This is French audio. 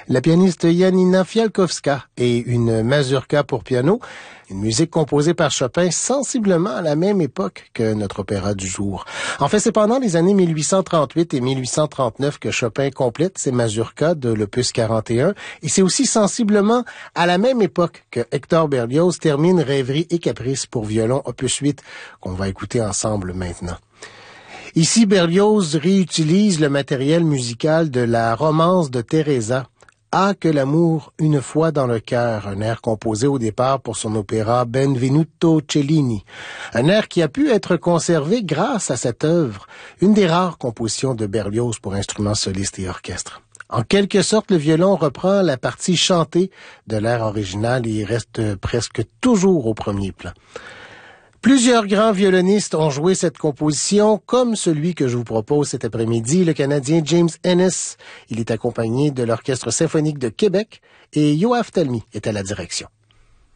la pianiste Janina Fialkowska et une mazurka pour piano, une musique composée par Chopin sensiblement à la même époque que notre opéra du jour. En fait, c'est pendant les années 1838 et 1839 que Chopin complète ses mazurkas de l'opus 41 et c'est aussi sensiblement à la même époque que Hector Berlioz termine Rêverie et Caprice pour violon opus 8 qu'on va écouter ensemble maintenant. Ici, Berlioz réutilise le matériel musical de la romance de Teresa, Ah, que l'amour une fois dans le cœur, un air composé au départ pour son opéra Benvenuto Cellini. Un air qui a pu être conservé grâce à cette œuvre, une des rares compositions de Berlioz pour instruments solistes et orchestre. En quelque sorte, le violon reprend la partie chantée de l'air original et reste presque toujours au premier plan. Plusieurs grands violonistes ont joué cette composition, comme celui que je vous propose cet après-midi, le Canadien James Ennis. Il est accompagné de l'Orchestre symphonique de Québec et Yoav Talmy est à la direction.